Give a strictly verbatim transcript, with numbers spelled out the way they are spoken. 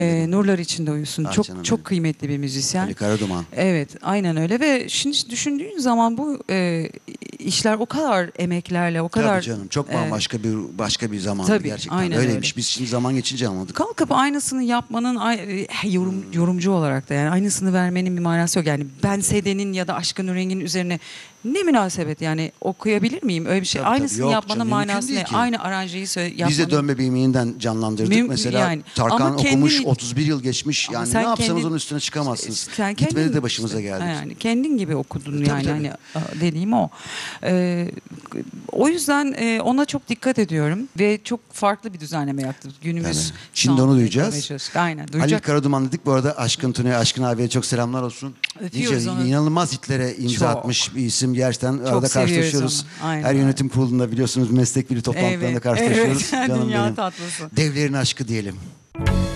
Ee, nurlar içinde uyusun. Ah çok canım çok benim. kıymetli bir müzisyen. Ali Karaduman. Evet, aynen öyle ve şimdi düşündüğün zaman bu e, işler o kadar emeklerle, o kadar Tabii canım, çok e, bambaşka bir başka bir zamandı tabii, gerçekten. aynen Öyleymiş. öyle. Biz şimdi zaman geçince anladık. kalkıp aynısını yapmanın ay- e, yorum, yorumcu olarak da yani aynısını vermenin bir manası yok. Yani ben Seden'in ya da Aşkın Rengin üzerine ne münasebet yani okuyabilir miyim? Öyle bir şey. Tabii, tabii. Aynısını Yok yapmanın canım, mümkün manası değil ne? ki. Aynı aranjeyi söyle, yapmanın. Biz de Dönme Bebeğimi yeniden canlandırdık. Müm- Mesela yani. Tarkan Ama okumuş, kendin- otuz bir yıl geçmiş. Ama Yani sen ne yapsanız kendin- onun üstüne çıkamazsınız. Sen Gitmedi kendin de başımıza işte, geldik. yani kendin gibi okudun E, tabii, yani tabii. hani a, dediğim o. Ee, o yüzden e, ona çok dikkat ediyorum ve çok farklı bir düzenleme yaptım günümüz. Tabii. Şimdi sound'unu onu duyacağız. yakalamaya çalıştık. Aynen Halil duyacak. Karaduman dedik. Bu arada Aşkın Tuna'ya, Aşkın abiye çok selamlar olsun. Öpüyoruz Nice, onu. inanılmaz hitlere imza Çok. atmış bir isim. Gerçekten arada seviyoruz karşılaşıyoruz. onu. Aynen Her öyle. yönetim kurulunda biliyorsunuz meslek birliği toplantılarında Evet, karşılaşıyoruz. evet. Canım Dünya benim. tatlısı. Devlerin aşkı diyelim.